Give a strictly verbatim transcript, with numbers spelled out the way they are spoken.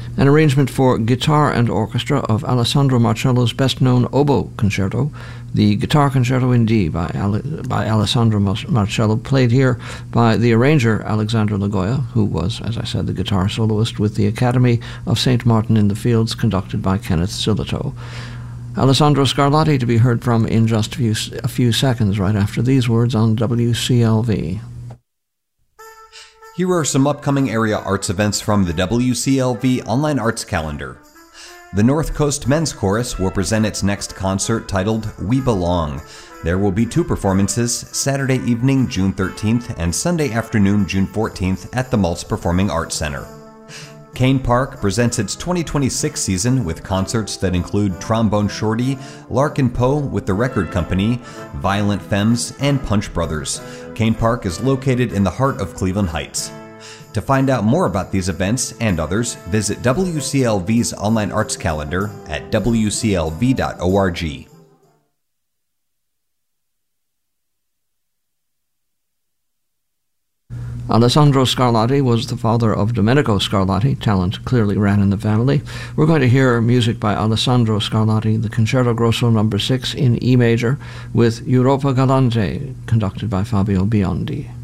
An arrangement for guitar and orchestra of Alessandro Marcello's best-known oboe concerto, the Guitar Concerto in D by, Ale- by Alessandro Marcello, played here by the arranger Alexandre Lagoya, who was, as I said, the guitar soloist with the Academy of Saint Martin in the Fields, conducted by Kenneth Sillitoe. Alessandro Scarlatti to be heard from in just a few, a few seconds right after these words on W C L V. Here are some upcoming area arts events from the W C L V Online Arts Calendar. The North Coast Men's Chorus will present its next concert titled We Belong. There will be two performances, Saturday evening, June thirteenth, and Sunday afternoon, June fourteenth, at the Maltz Performing Arts Center. Kane Park presents its twenty twenty-six season with concerts that include Trombone Shorty, Larkin Poe with the Record Company, Violent Femmes, and Punch Brothers. Kane Park is located in the heart of Cleveland Heights. To find out more about these events and others, visit W C L V's online arts calendar at w c l v dot org. Alessandro Scarlatti was the father of Domenico Scarlatti. Talent clearly ran in the family. We're going to hear music by Alessandro Scarlatti, the Concerto Grosso number six in E major, with Europa Galante, conducted by Fabio Biondi.